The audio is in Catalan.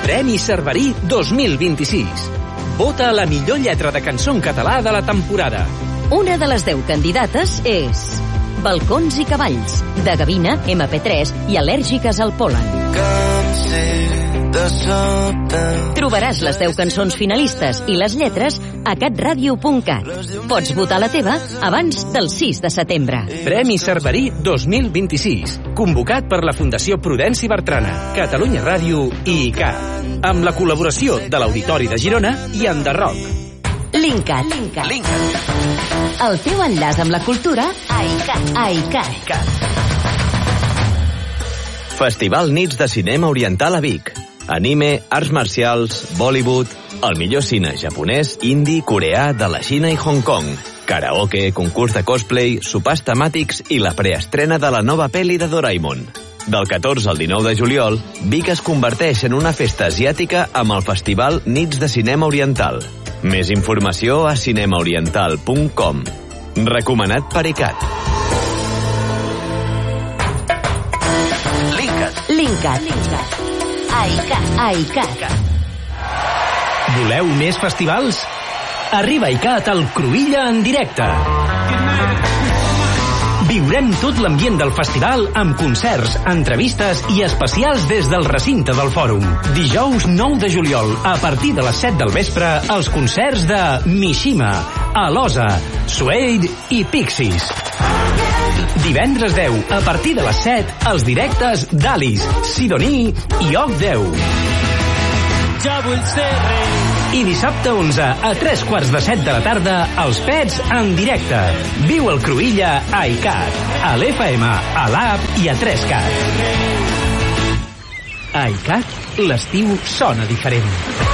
Premi Cerverí 2026. Vota a la millor lletra de cançó en català de la temporada. Una de les 10 candidates és Balcons i cavalls, de Gavina, MP3 i Al·lèrgiques al pol·len. Trobaràs les 10 cançons finalistes i les lletres a catradio.cat. Pots votar la teva abans del 6 de setembre. Premi Cerverí 2026. Convocat per la Fundació Prudenci Bertrana, Catalunya Ràdio i ICAT. Amb la col·laboració de l'Auditori de Girona i Enderrock. Linkat. El teu enllaç amb la cultura a ICAT. Festival Nits de Cinema Oriental a Vic. Anime, arts marcials, Bollywood, el millor cine japonès, indi, coreà, de la Xina i Hong Kong. Karaoke, concurs de cosplay, sopars temàtics i la preestrena de la nova pel·li de Doraemon. Del 14 al 19 de juliol, Vic es converteix en una festa asiàtica amb el Festival Nits de Cinema Oriental. Més informació a cinemaoriental.com. Recomanat per ICAT. Linkat. A ICAT. Voleu més festivals? Arriba a ICAT al Cruïlla en directe. Viurem tot l'ambient del festival amb concerts, entrevistes i especials des del recinte del fòrum. Dijous 9 de juliol, a partir de les 7 del vespre, els concerts de Mishima, Alosa, Suede i Pixies. Divendres 10, a partir de les 7, els directes d'Alice, Sidoní i Oc10. Ja vull ser rei. I dissabte 11, a 3:15 de la tarda, els Pets en directe. Viu el Cruïlla a ICAT, a l'FM, a l'AP i a 3CAT. A ICAT, l'estiu sona diferent.